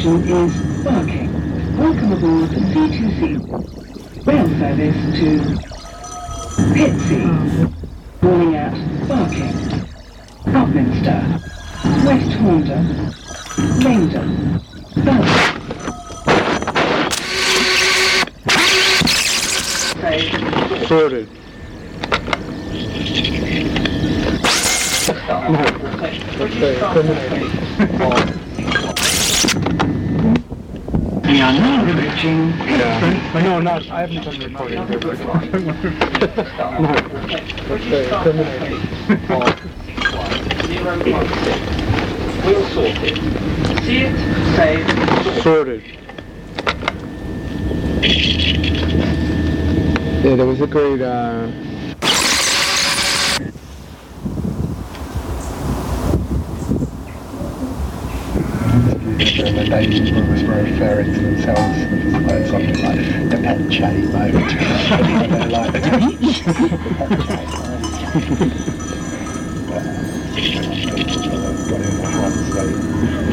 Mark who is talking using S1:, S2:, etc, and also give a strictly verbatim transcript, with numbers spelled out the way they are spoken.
S1: destination is Barking. Welcome aboard C two C. Rail service to Pitsea. Warning at Barking, Upminster, West Horndon, Langdon, Belfast.
S2: Sorted. No.
S1: We are now approaching Pittsburgh.
S2: Yeah. No, not. I haven't done recording. No.
S1: We'll sort it. See it, save,
S2: Sorted. Yeah, there was a great. Uh,
S3: The ladies were referring to themselves as like something like the Peche mode. They're like the Peche mode.